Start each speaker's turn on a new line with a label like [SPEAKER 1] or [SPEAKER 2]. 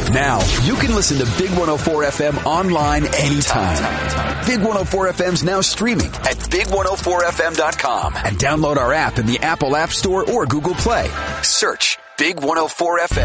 [SPEAKER 1] Now, you can listen to Big 104 FM online anytime. Big 104 FM's now streaming at big104fm.com and download our app in the Apple App Store or Google Play. Search Big 104 FM.